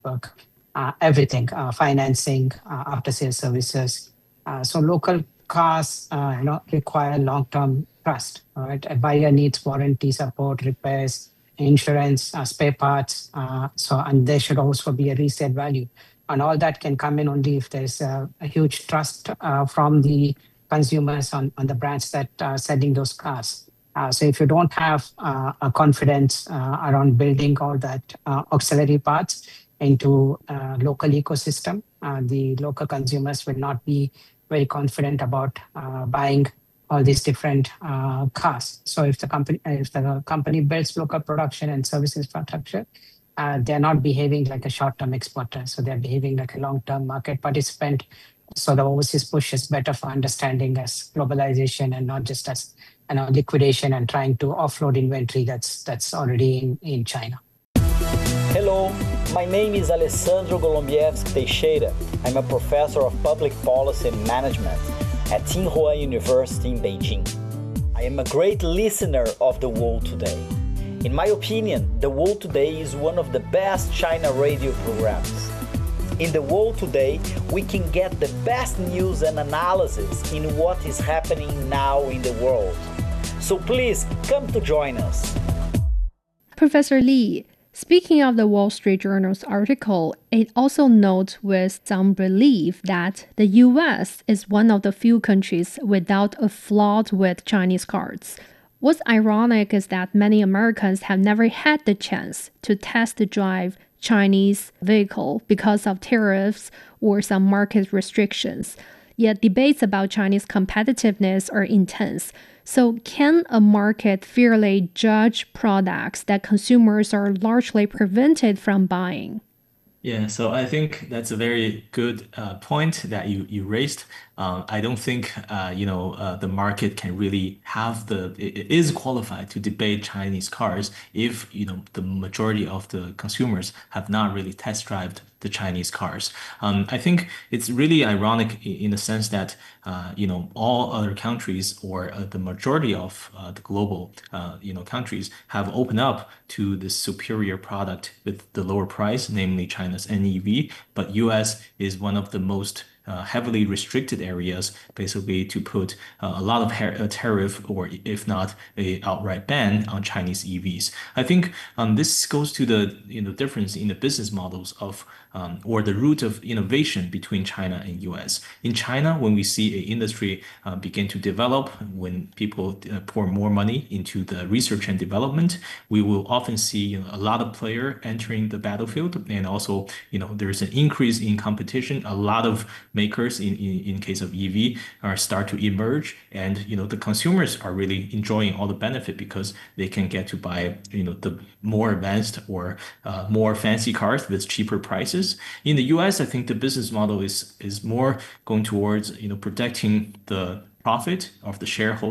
network, everything, financing, after-sales services. So local cars, require long-term trust. Right? A buyer needs warranty support, repairs, insurance, spare parts. And there should also be a resale value, and all that can come in only if there's a huge trust from the consumers on the brands that are selling those cars. So if you don't have a confidence around building all that auxiliary parts into a local ecosystem, the local consumers will not be very confident about buying all these different cars. So if the company builds local production and service infrastructure, they're not behaving like a short-term exporter. So they're behaving like a long-term market participant. So the overseas push is better for understanding as globalization and not just as liquidation and trying to offload inventory that's already in China. Hello, my name is Alessandro Golombiewski Teixeira. I'm a professor of public policy and management at Tsinghua University in Beijing. I am a great listener of The World Today. In my opinion, The World Today is one of the best China radio programs. In The World Today, we can get the best news and analysis in what is happening now in the world. So please come to join us. Professor Li, speaking of the Wall Street Journal's article, it also notes with some relief that the US is one of the few countries without a flood with Chinese cars. What's ironic is that many Americans have never had the chance to test drive Chinese vehicle because of tariffs or some market restrictions. Yet debates about Chinese competitiveness are intense. So can a market fairly judge products that consumers are largely prevented from buying? Yeah, so I think that's a very good point that you raised. I don't think the market can really it is qualified to debate Chinese cars if the majority of the consumers have not really test drived the Chinese cars. I think it's really ironic in the sense that all other countries or the majority of the global countries have opened up to this superior product with the lower price, namely China's NEV, but US is one of the most heavily restricted areas, basically to put a lot of tariff or if not a outright ban on Chinese EVs. I think this goes to the difference in the business models of or the root of innovation between China and US. In China, when we see an industry begin to develop, when people pour more money into the research and development, we will often see a lot of players entering the battlefield, and also there's an increase in competition. A lot of makers in case of EV start to emerge, and the consumers are really enjoying all the benefit because they can get to buy the more advanced or more fancy cars with cheaper prices. In the US, I think the business model is more going towards protecting the profit of the shareholders